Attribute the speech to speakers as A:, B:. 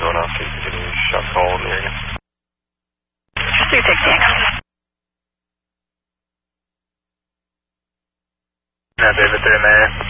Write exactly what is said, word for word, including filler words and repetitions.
A: going off, see if there's any shots call in the area.
B: two sixty, Echo.
A: Now, David, there, man.